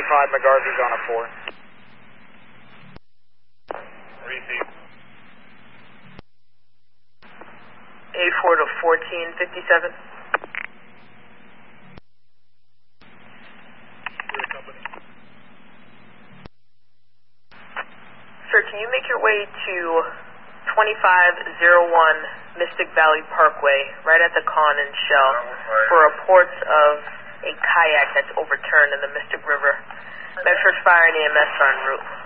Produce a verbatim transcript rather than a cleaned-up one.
twenty-five, McGarvey's on a four. Receive. eighty-four to fourteen fifty-seven. Sir, can you make your way to twenty-five oh one Mystic Valley Parkway, right at the Con and Shell, for reports of a kayak that's overturned in the Mystic River? Medford Fire and E M S are en route.